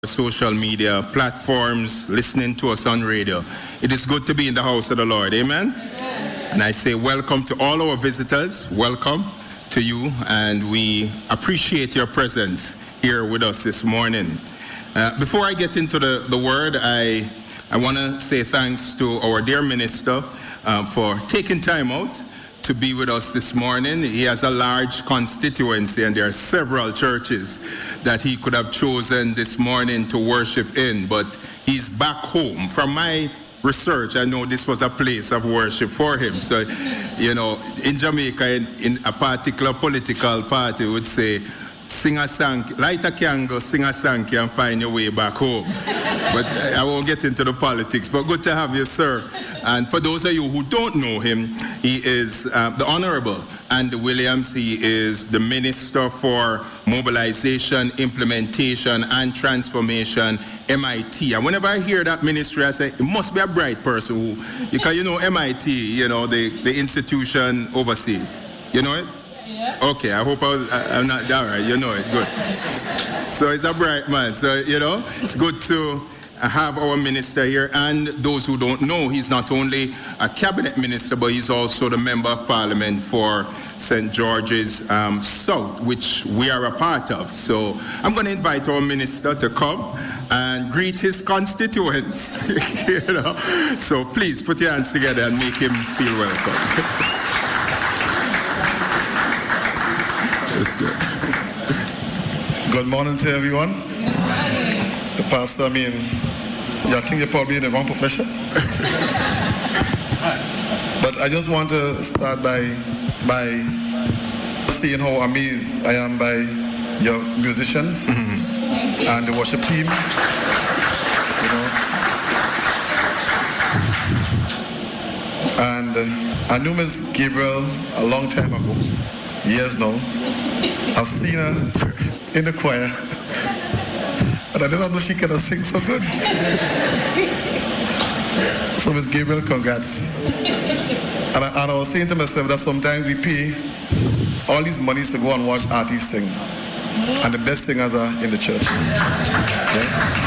social media platforms, listening to us on radio. It is good to be in the house of the Lord. Amen? And I say welcome to all our visitors. Welcome to you, and we appreciate your presence here with us this morning. Before I get into the word, I want to say thanks to our dear minister for taking time out to be with us this morning. He has a large constituency, and there are several churches that he could have chosen this morning to worship in, but he's back home. From my research, I know this was a place of worship for him. So, you know, in Jamaica, in a particular political party would say, sing a song, light a candle, sing a song, and find your way back home. But I won't get into the politics, but good to have you, sir. And for those of you who don't know him, he is the Honorable Andy Williams. He is the Minister for Mobilization, Implementation, and Transformation, MIT. And whenever I hear that ministry, I say, it must be a bright person who, because you know MIT, you know, the institution overseas. You know it? Yeah. Okay, I hope I'm not that right. You know it, good. So he's a bright man. So, you know, it's good to have our minister here. And those who don't know, he's not only a cabinet minister, but he's also the member of parliament for St. George's South, which we are a part of. So I'm going to invite our minister to come and greet his constituents. You know? So please put your hands together and make him feel welcome. Good morning to everyone. The pastor, I think you're probably in the wrong profession. But I just want to start by seeing how amazed I am by your musicians and the worship team. You know. And I knew Miss Gabriel a long time ago, years now. I've seen her in the choir, and I didn't know she could sing so good. So Miss Gabriel, congrats. And I was saying to myself that sometimes we pay all these monies to go and watch artists sing, and the best singers are in the church. Okay?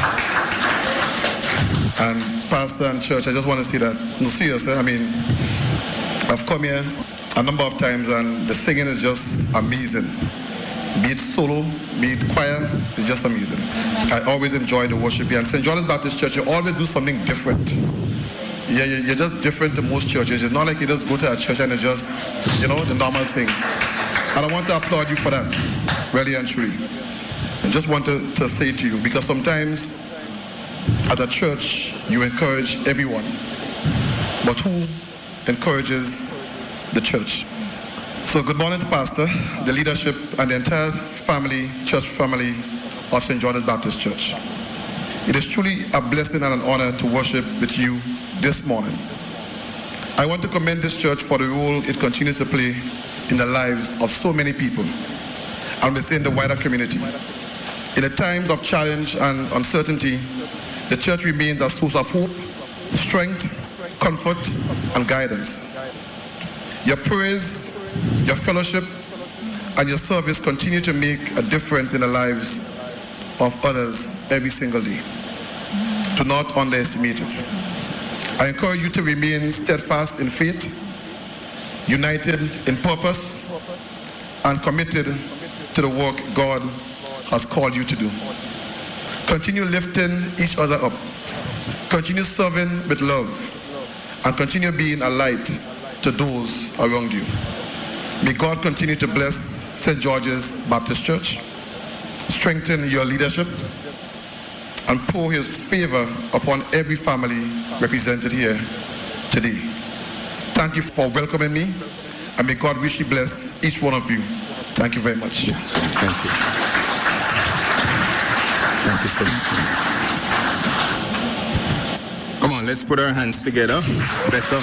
And pastor and church, I just want to say that, no, serious, I've come here a number of times, and the singing is just amazing. Be it solo, be it choir, it's just amazing. I always enjoy the worship here. And St. John's Baptist Church, you always do something different. Yeah, you're just different to most churches. It's not like you just go to a church and it's just, you know, the normal thing. And I want to applaud you for that, really and truly. I just want to say to you, because sometimes at a church, you encourage everyone. But who encourages the church? So good morning to Pastor, the leadership, and the entire family, church family of St. John's Baptist Church. It is truly a blessing and an honor to worship with you this morning. I want to commend this church for the role it continues to play in the lives of so many people and within the wider community. In the times of challenge and uncertainty, the church remains a source of hope, strength, comfort, and guidance. Your praise, your fellowship, and your service continue to make a difference in the lives of others every single day. Do not underestimate it. I encourage you to remain steadfast in faith, united in purpose, and committed to the work God has called you to do. Continue lifting each other up. Continue serving with love, and continue being a light to those around you. May God continue to bless St. George's Baptist Church, strengthen your leadership, and pour his favor upon every family represented here today. Thank you for welcoming me, and may God richly bless each one of you. Thank you very much. Yes, thank you. Thank you so much. Come on, let's put our hands together. Better.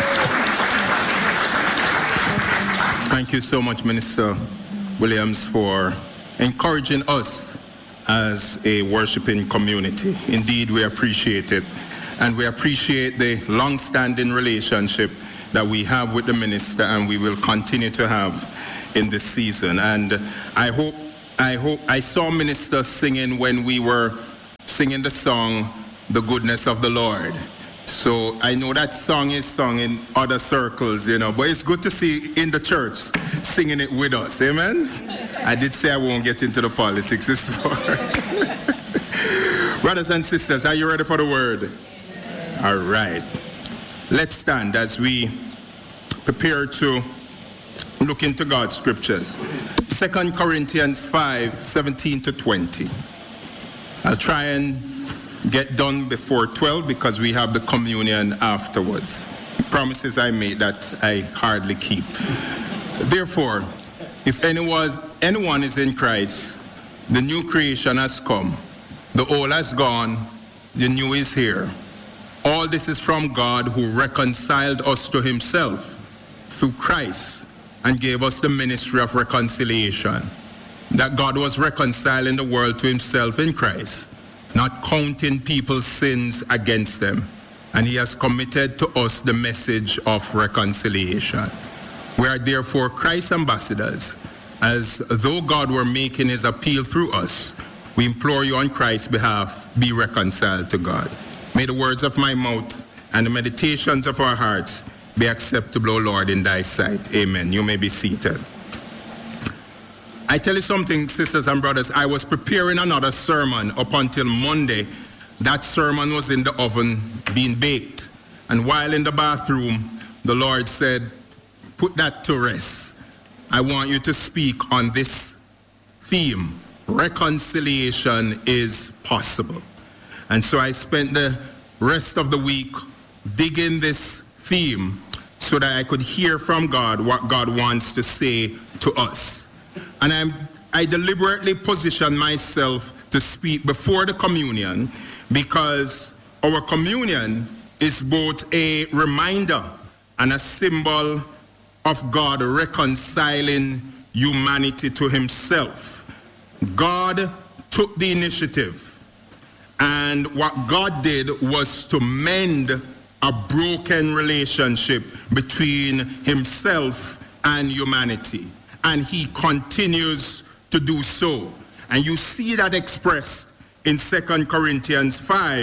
Thank you so much, Minister Williams, for encouraging us as a worshiping community. Indeed, we appreciate it. And we appreciate the long-standing relationship that we have with the minister, and we will continue to have in this season. And I saw ministers singing when we were singing the song, The Goodness of the Lord. So I know that song is sung in other circles, but it's good to see in the church singing it with us. Amen? I did say I won't get into the politics this morning. Brothers and sisters, are you ready for the word? All right. Let's stand as we prepare to look into God's scriptures. 2 Corinthians 5:17-20. I'll try and get done before 12 because we have the communion afterwards. Promises I made that I hardly keep. Therefore, if anyone is in Christ, the new creation has come. The old has gone, the new is here. All this is from God who reconciled us to himself through Christ and gave us the ministry of reconciliation. That God was reconciling the world to himself in Christ, not counting people's sins against them. And he has committed to us the message of reconciliation. We are therefore Christ's ambassadors, as though God were making his appeal through us. We implore you on Christ's behalf, be reconciled to God. May the words of my mouth and the meditations of our hearts be acceptable, O Lord, in thy sight. Amen. You may be seated. I tell you something, sisters and brothers, I was preparing another sermon up until Monday. That sermon was in the oven being baked. And while in the bathroom, the Lord said, put that to rest. I want you to speak on this theme. Reconciliation is possible. And so I spent the rest of the week digging this theme so that I could hear from God what God wants to say to us. And I deliberately positioned myself to speak before the communion because our communion is both a reminder and a symbol of God reconciling humanity to himself. God took the initiative, and what God did was to mend a broken relationship between himself and humanity. And he continues to do so. And you see that expressed in 2 Corinthians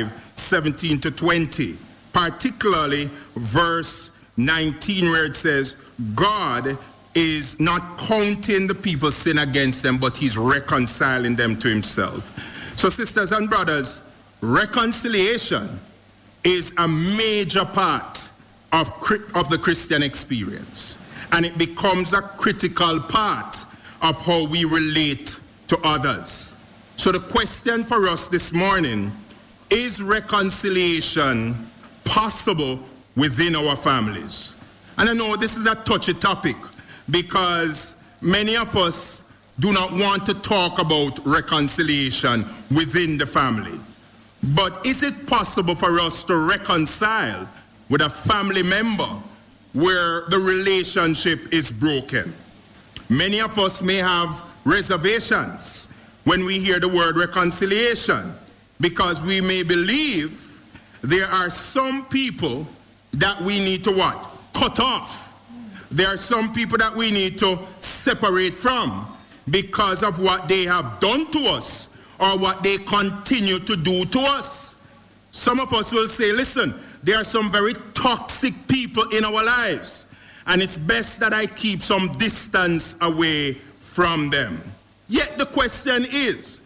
5:17-20, particularly verse 19, where it says, God is not counting the people's sin against them, but he's reconciling them to himself. So sisters and brothers, reconciliation is a major part of the Christian experience. And it becomes a critical part of how we relate to others. So the question for us this morning, is reconciliation possible within our families? And I know this is a touchy topic because many of us do not want to talk about reconciliation within the family. But is it possible for us to reconcile with a family member where the relationship is broken? Many of us may have reservations when we hear the word reconciliation because we may believe there are some people that we need to what? Cut off. There are some people that we need to separate from because of what they have done to us or what they continue to do to us. Some of us will say, listen, there are some very toxic people in our lives, and it's best that I keep some distance away from them. Yet the question is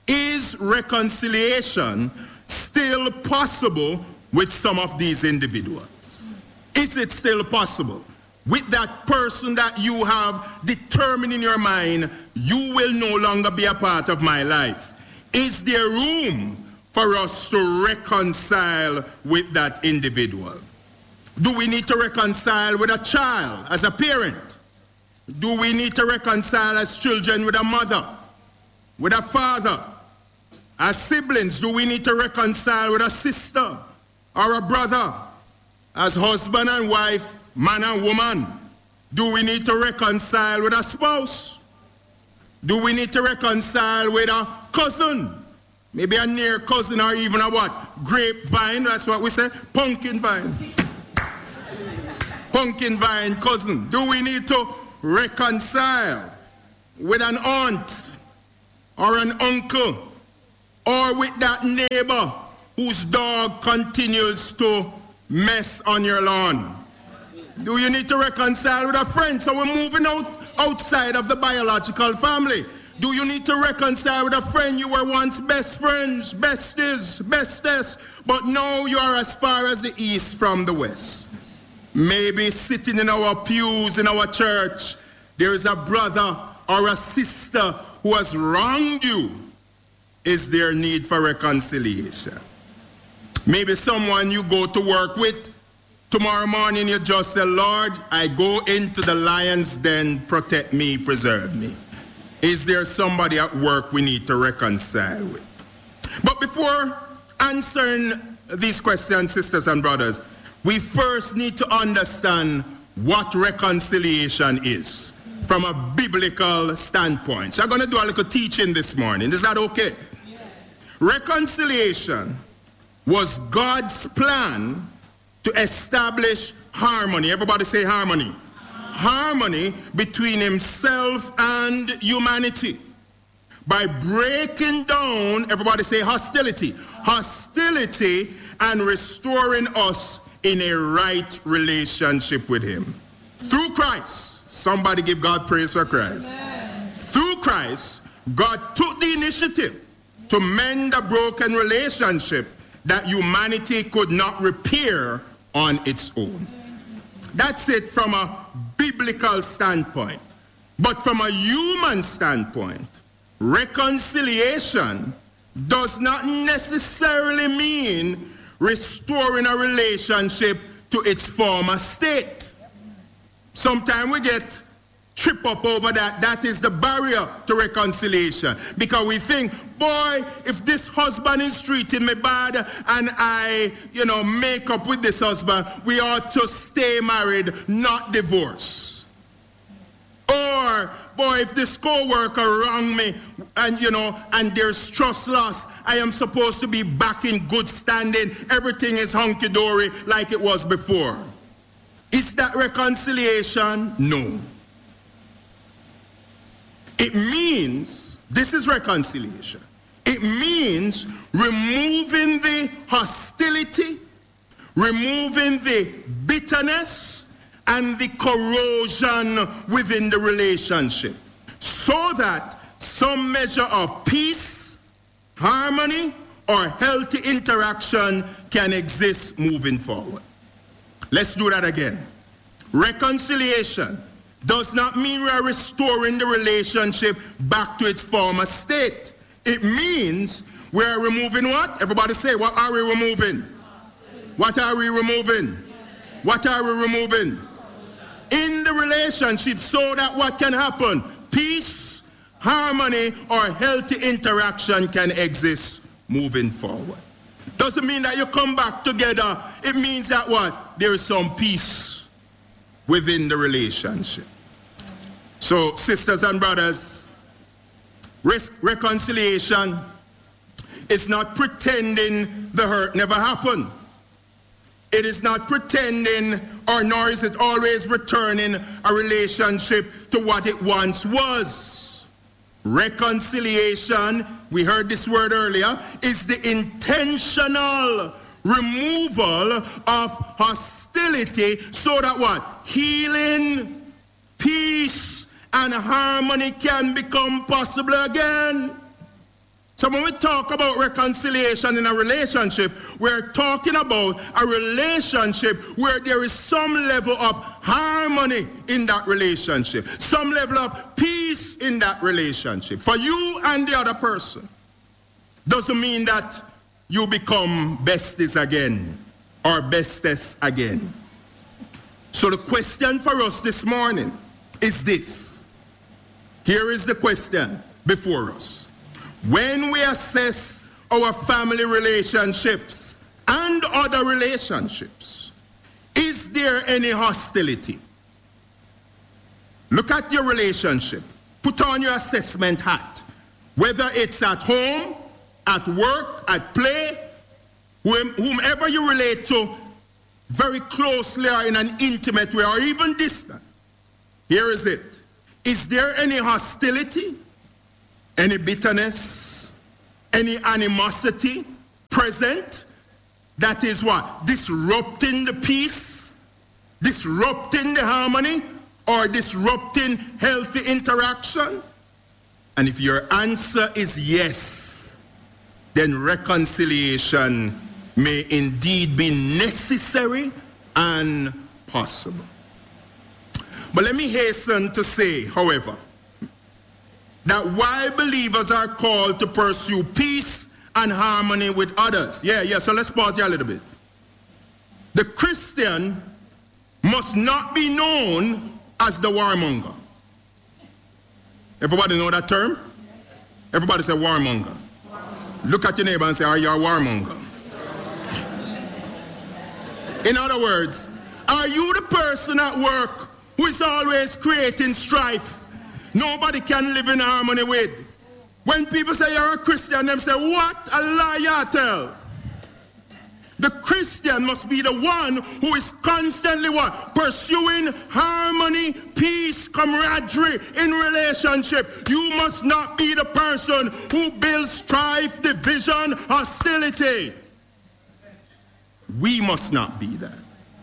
reconciliation still possible with some of these individuals? Is it still possible? With that person that you have determined in your mind, you will no longer be a part of my life. Is there room for us to reconcile with that individual? Do we need to reconcile with a child as a parent? Do we need to reconcile as children with a mother, with a father? As siblings, do we need to reconcile with a sister or a brother? As husband and wife, man and woman, do we need to reconcile with a spouse? Do we need to reconcile with a cousin? Maybe a near cousin or even a what? Grapevine, that's what we say, pumpkin vine. Pumpkin vine cousin. Do we need to reconcile with an aunt or an uncle or with that neighbor whose dog continues to mess on your lawn? Do you need to reconcile with a friend? So we're moving outside of the biological family. Do you need to reconcile with a friend you were once best friends, besties, bestest, but now you are as far as the east from the west? Maybe sitting in our pews in our church, there is a brother or a sister who has wronged you. Is there need for reconciliation? Maybe someone you go to work with, tomorrow morning you just say, Lord, I go into the lion's den, protect me, preserve me. Is there somebody at work we need to reconcile with? But before answering these questions, sisters and brothers, we first need to understand what reconciliation is from a biblical standpoint. So I'm going to do a little teaching this morning. Is that okay? Yes. Reconciliation was God's plan to establish harmony. Everybody say harmony. Harmony between himself and humanity. By breaking down, everybody say hostility. Hostility and restoring us in a right relationship with him. Through Christ. Somebody give God praise for Christ. Amen. Through Christ, God took the initiative to mend a broken relationship that humanity could not repair on its own. That's it from a biblical standpoint. But from a human standpoint, reconciliation does not necessarily mean restoring a relationship to its former state. Sometimes we get tripped up over that. That is the barrier to reconciliation. Because we think, boy, if this husband is treating me bad and I, make up with this husband, we ought to stay married, not divorce. Or, boy, if this co-worker wronged me and there's trust loss, I am supposed to be back in good standing. Everything is hunky-dory like it was before. Is that reconciliation? No. It means, this is reconciliation. It means removing the hostility, removing the bitterness, and the corrosion within the relationship, so that some measure of peace, harmony, or healthy interaction can exist moving forward. Let's do that again. Reconciliation does not mean we are restoring the relationship back to its former state. It means we are removing what? Everybody say, what are we removing? What are we removing? What are we removing? In the relationship, so that what can happen? Peace, harmony, or healthy interaction can exist moving forward. Doesn't mean that you come back together. It means that what? There is some peace within the relationship. So, sisters and brothers, reconciliation is not pretending the hurt never happened. It is not pretending, or nor is it always returning a relationship to what it once was. Reconciliation, we heard this word earlier, is the intentional removal of hostility so that what? Healing, peace, and harmony can become possible again. So when we talk about reconciliation in a relationship, we're talking about a relationship where there is some level of harmony in that relationship, some level of peace in that relationship. For you and the other person, doesn't mean that you become besties again or bestest again. So the question for us this morning is this. Here is the question before us. When we assess our family relationships and other relationships, is there any hostility? Look at your relationship. Put on your assessment hat. Whether it's at home, at work, at play, whomever you relate to very closely or in an intimate way or even distant. Here is it. Is there any hostility? Any bitterness? any animosity present that is what? Disrupting the peace, disrupting the harmony, or disrupting healthy interaction? And if your answer is yes, then reconciliation may indeed be necessary and possible. But let me hasten to say, however, that while believers are called to pursue peace and harmony with others, so let's pause here a little bit. The Christian must not be known as the warmonger. Everybody know that term? Everybody say warmonger. Look at your neighbor and say, are you a warmonger? In other words, are you the person at work who is always creating strife nobody can live in harmony with? When people say you're a Christian, they say, what a lie you tell. The Christian must be the one who is constantly what? Pursuing harmony, peace, camaraderie in relationship. You must not be the person who builds strife, division, hostility. We must not be that.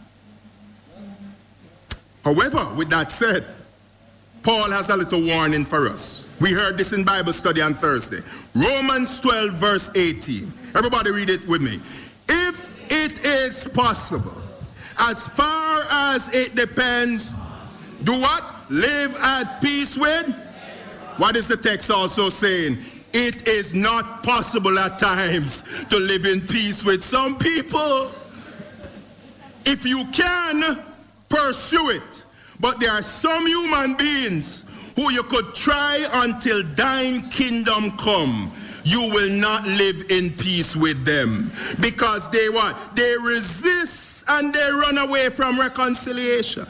However, with that said, Paul has a little warning for us. We heard this in Bible study on Thursday. Romans 12 verse 18. Everybody read it with me. If it is possible, as far as it depends, do what? Live at peace with? What is the text also saying? It is not possible at times to live in peace with some people. If you can, pursue it. But there are some human beings who you could try until thine kingdom come. You will not live in peace with them. Because they what? They resist and they run away from reconciliation.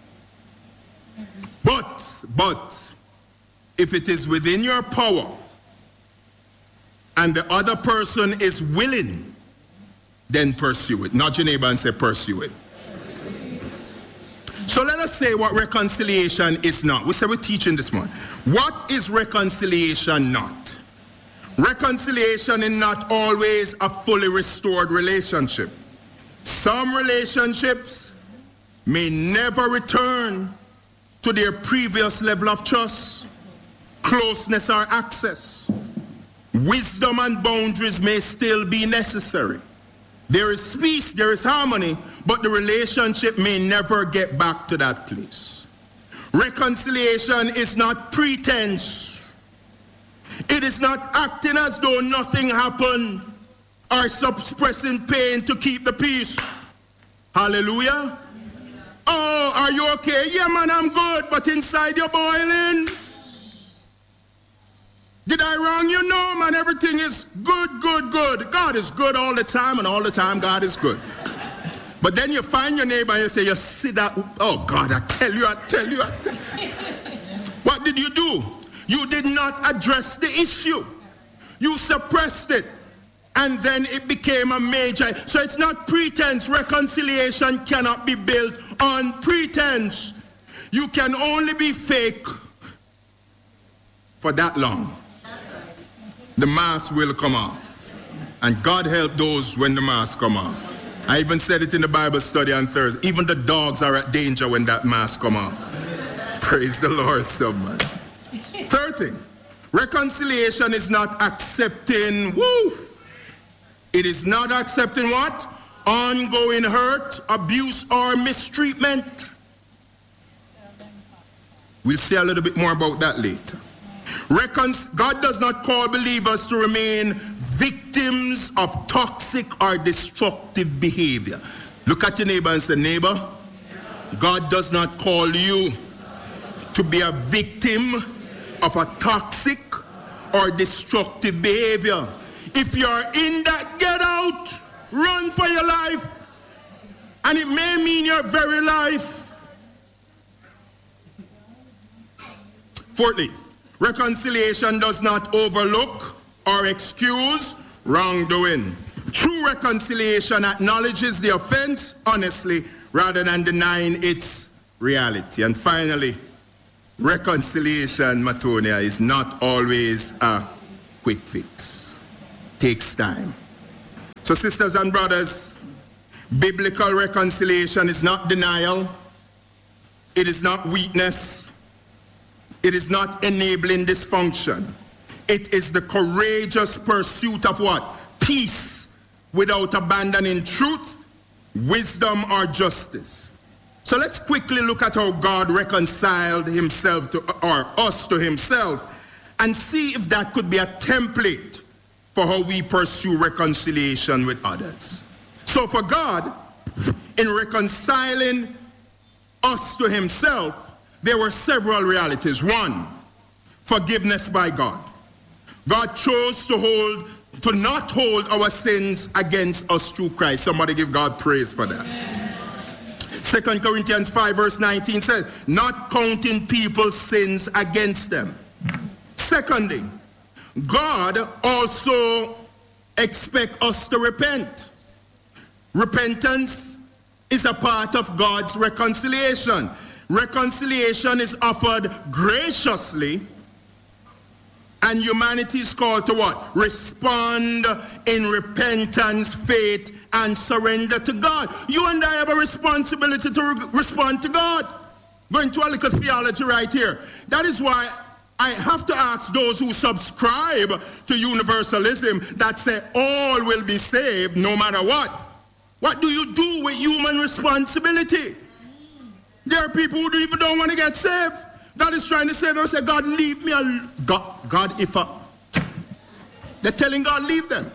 But, if it is within your power and the other person is willing, then pursue it. Nudge your neighbor and say, pursue it. So let us say what reconciliation is not. We say we're teaching this morning. What is reconciliation not? Reconciliation is not always a fully restored relationship. Some relationships may never return to their previous level of trust, closeness, or access. Wisdom and boundaries may still be necessary. There is peace, there is harmony, but the relationship may never get back to that place. Reconciliation is not pretense. It is not acting as though nothing happened or suppressing pain to keep the peace. Hallelujah. Oh, are you okay? Yeah, man, I'm good, but inside you're boiling. Did I wrong you? No, man, everything is good. God is good all the time, and all the time God is good. But then you find your neighbor and you say, you see that, oh God, I tell you. What did you do? You did not address the issue. You suppressed it. And then it became a major. So it's not pretense. Reconciliation cannot be built on pretense. You can only be fake for that long. The mask will come off. And God help those when the mask come off. I even said it in the Bible study on Thursday. Even the dogs are at danger when that mask come off. Praise the Lord, someone. Third thing, reconciliation is not accepting, It is not accepting what? Ongoing hurt, abuse, or mistreatment. We'll see a little bit more about that later. God does not call believers to remain victims of toxic or destructive behavior. Look at your neighbor and say, neighbor, God does not call you to be a victim of a toxic or destructive behavior. If you're in that, get out, run for your life. And it may mean your very life. Fourthly, reconciliation does not overlook or excuse wrongdoing. True reconciliation acknowledges the offense honestly rather than denying its reality. And finally, reconciliation, Matonia, is not always a quick fix. takes time. So sisters and brothers, biblical reconciliation is not denial. It is not weakness. It is not enabling dysfunction. It is the courageous pursuit of what? Peace without abandoning truth, wisdom, or justice. So let's quickly look at how God reconciled himself to, or us to himself, and see if that could be a template for how we pursue reconciliation with others. So for God, in reconciling us to himself, there were several realities. One, forgiveness by God. God chose to not hold our sins against us through Christ. Somebody give God praise for that. 2 Corinthians 5 verse 19 says, not counting people's sins against them. Secondly, God also expects us to repent. Repentance is a part of God's reconciliation. Reconciliation is offered graciously, and humanity is called to what? Respond in repentance, faith, and surrender to God. You and I have a responsibility to respond to God. Going to a little theology right here. That is why I have to ask those who subscribe to universalism that say all will be saved no matter what. What do you do with human responsibility? There are people who even don't want to get saved. God is trying to save them. Say, God, leave me alone. God, they're telling God, leave them.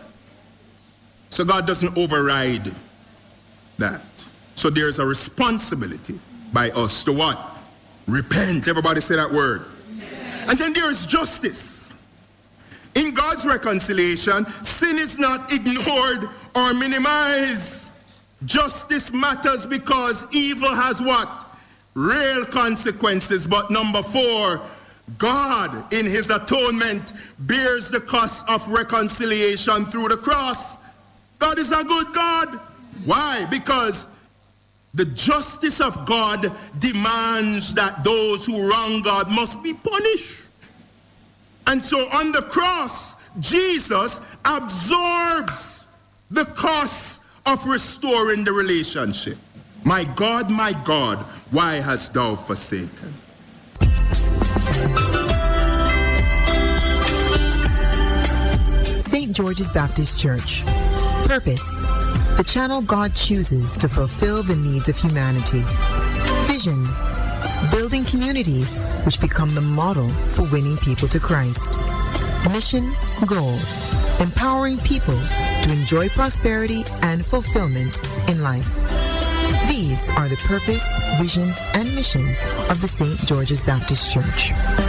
So God doesn't override that. So there's a responsibility by us to what? Repent. Everybody say that word. And then there's justice. In God's reconciliation, sin is not ignored or minimized. Justice matters because evil has what? Real consequences. But number 4, God in his atonement bears the cost of reconciliation through the cross. God is a good God. Why? Because the justice of God demands that those who wrong God must be punished. And so on the cross, Jesus absorbs the cost of restoring the relationship. My God, why hast thou forsaken? St. George's Baptist Church. Purpose: the channel God chooses to fulfill the needs of humanity. Vision: building communities which become the model for winning people to Christ. Mission, goal: empowering people to enjoy prosperity and fulfillment in life. These are the purpose, vision, and mission of the St. George's Baptist Church.